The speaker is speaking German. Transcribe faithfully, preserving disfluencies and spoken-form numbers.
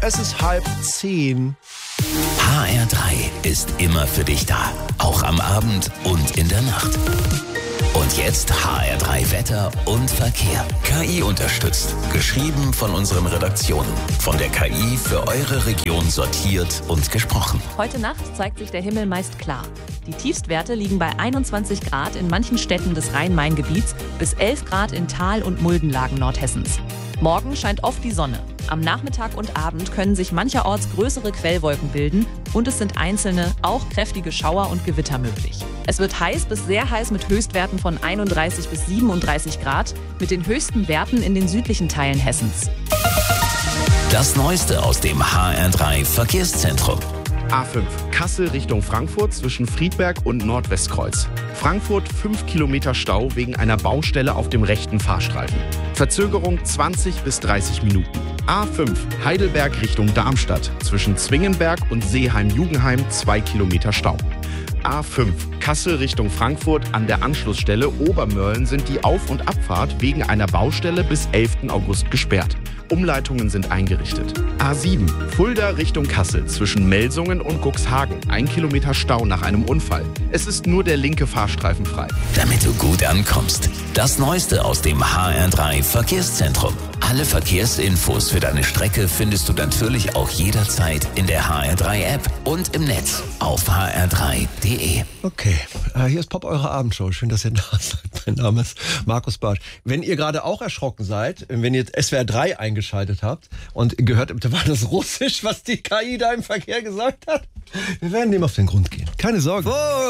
Es ist halb zehn. H R drei ist immer für dich da. Auch am Abend und in der Nacht. Und jetzt H R drei Wetter und Verkehr. K I unterstützt. Geschrieben von unseren Redaktionen. Von der K I für eure Region sortiert und gesprochen. Heute Nacht zeigt sich der Himmel meist klar. Die Tiefstwerte liegen bei einundzwanzig Grad in manchen Städten des Rhein-Main-Gebiets bis elf Grad in Tal- und Muldenlagen Nordhessens. Morgen scheint oft die Sonne. Am Nachmittag und Abend können sich mancherorts größere Quellwolken bilden und es sind einzelne, auch kräftige Schauer und Gewitter möglich. Es wird heiß bis sehr heiß mit Höchstwerten von einunddreißig bis siebenunddreißig Grad, mit den höchsten Werten in den südlichen Teilen Hessens. Das Neueste aus dem H R drei Verkehrszentrum. A fünf, Kassel Richtung Frankfurt zwischen Friedberg und Nordwestkreuz. Frankfurt fünf Kilometer Stau wegen einer Baustelle auf dem rechten Fahrstreifen. Verzögerung zwanzig bis dreißig Minuten. A fünf, Heidelberg Richtung Darmstadt zwischen Zwingenberg und Seeheim-Jugenheim zwei Kilometer Stau. A fünf, Kassel Richtung Frankfurt an der Anschlussstelle Obermörlen sind die Auf- und Abfahrt wegen einer Baustelle bis elften August gesperrt. Umleitungen sind eingerichtet. A sieben, Fulda Richtung Kassel zwischen Melsungen und Cuxhagen. Ein Kilometer Stau nach einem Unfall. Es ist nur der linke Fahrstreifen frei. Damit du gut ankommst. Das Neueste aus dem H R drei Verkehrszentrum. Alle Verkehrsinfos für deine Strecke findest du natürlich auch jederzeit in der H R drei App und im Netz auf h r drei punkt d e. Okay, äh, hier ist Pop, eure Abendshow. Schön, dass ihr da seid. Mein Name ist Markus Bartsch. Wenn ihr gerade auch erschrocken seid, wenn ihr S W R drei eingeschaltet habt und gehört habt, war das Russisch, was die K I da im Verkehr gesagt hat? Wir werden dem auf den Grund gehen. Keine Sorge. Oh.